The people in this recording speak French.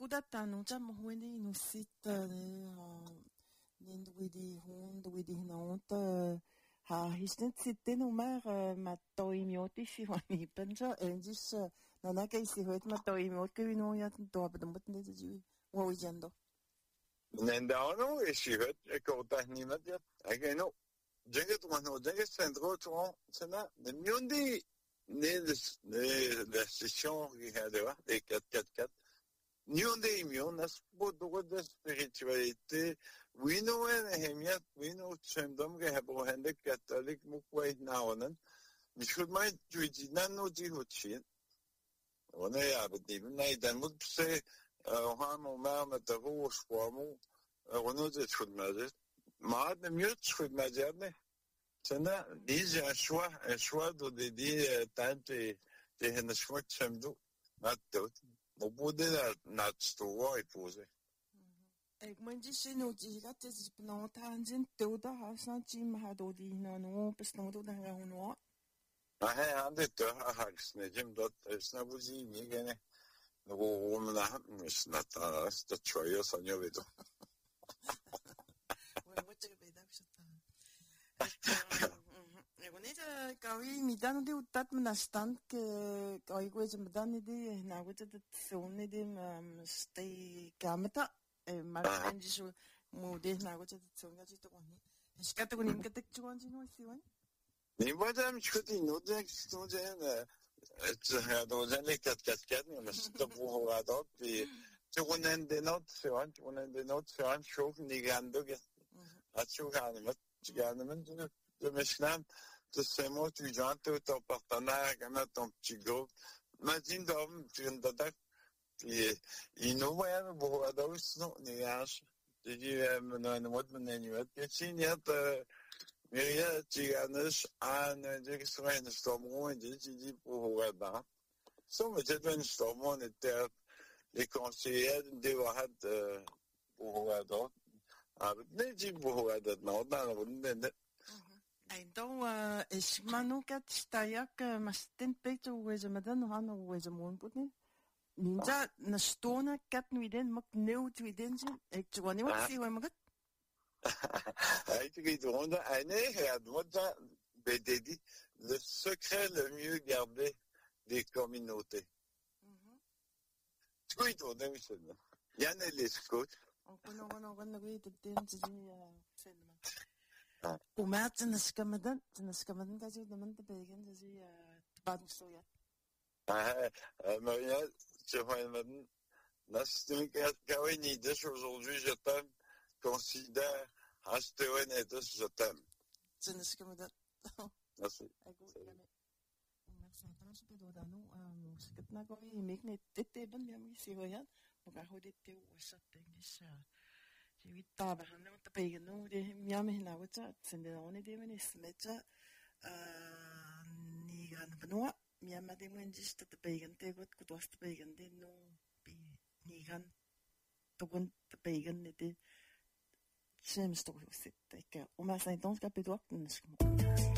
Kudatan jam huindi nusit nin widi not ha hisnet sitten umar ma toimioti fihoni penja endis nanaka isi hoet ma toimiot kevino ya to bedemut ne ji wo jando Nendano isi hoet ekota nimat ya ageno jenget mano jenget centro tron sena ne miondi ne la session qui hadeva les 444 Nyonde imion as bodo de spiritualité wino en hemiat wino chendom ge hebohende catholic mukwai naonen michud mai juidinan no di hotchin ona ya bedi nay dan mut se ha mo ma met de roos kwamo ono de chud maze ma de mieux chud maze ne tena dis un choix de dédier tante de hen choix chemdo matot Mo bude na store I pose. Ik moet je zien hoe je gaat is benauwd aan zijn doda hasan jim hadodi no besnauwd dan gaan no. Hij had het haks ne jim dat is na buzi mi gene. No na mis na ta sta choyo sanyo vedo. Bueno, mucho que pedam shata. Egonita kawi midano de utat menastan ke kawi ko je medani de na ko te tsone de stay kamata marketing so mo de na ko te tsone ga to ni skata ko nim ke tek chuan ji no siwan Ni badam chudi no de sto je na do jane kat ni mas to bu hado pi chunen de not siwan shof ni gando ge achu ganemat Ganemen de Michelin, de Semo, tu jantes ton partenaire, comme ton petit groupe. Imagine d'homme, tu viens de puis il nous voit, beaucoup à dos, non, ni âge. Tu dis, non, non, non, non, puis tu n'y as Myria, tu gagnes, un direction, un stormon, et tu dis, pour là-bas. So, mais c'est un stormon, était les conseillers de Wahat, pour là-bas. Ne ji bohada no da wunde então es manu kat stayak masten peto weze madan hanu weze mon putni ninja na stona kat nuiden mak neu tuiden sin ek twani wat si wa magat ai tu qui donne année à droite bededi le secret le mieux gardé des communautés tu qui donne mi sen Yann les scouts Kono we de den ji cinema. Uma tneskamadan da ji de man de begen de ji tbad soya. Maria, je vois Gawini, aujourd'hui, je t'aime, considère, Hastewen et je t'aime. Tneskamadan. Merci. Merci. Tansu pedodano musikat na ko imikne tete ban mi si hoyan. Magahodet te wasat engis Jivita bahana tapay no de miyame hinawata sende one de menis mecha ni gan banua miyama de menjis tapay gante got kutwas tapay gante no ni gan togon tapay gante sem sto sit ka uma sa então capítulo